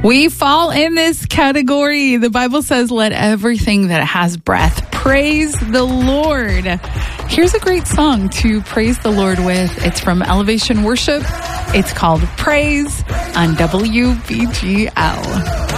We fall in this category. The Bible says, let everything that has breath praise the Lord. Here's a great song to praise the Lord with. It's from Elevation Worship. It's called Praise on WBGL.